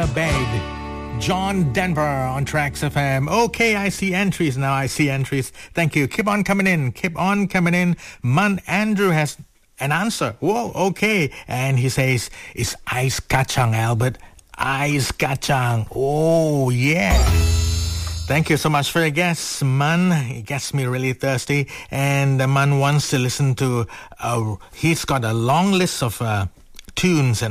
Bed. John Denver on Tracks FM. Okay, I see entries now. I see entries. Thank you. Keep on coming in. Keep on coming in. Andrew has an answer. Whoa, okay. And he says, it's ice kacang, Albert. Ice kacang. Oh, yeah. Thank you so much for your guess, Man. It gets me really thirsty. And Man wants to listen to... he's got a long list of tunes and